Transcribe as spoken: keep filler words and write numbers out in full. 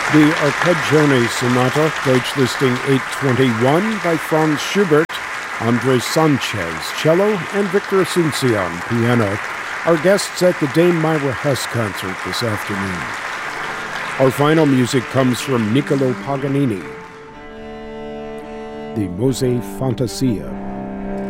The Arpeggione Sonata, Deutsch listing eight twenty-one by Franz Schubert, Andres Sanchez, cello, and Victor Asuncion, piano, are guests at the Dame Myra Hess concert this afternoon. Our final music comes from Niccolo Paganini, the Mose Fantasia.